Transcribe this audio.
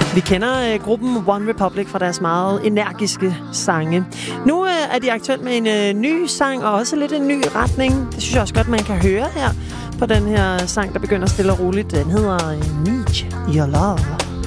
Vi kender gruppen One Republic fra deres meget energiske sange. Nu er de aktuelt med en ny sang, og også lidt en ny retning. Det synes jeg også godt, man kan høre her på den her sang, der begynder stille og roligt. Den hedder Need Your Love.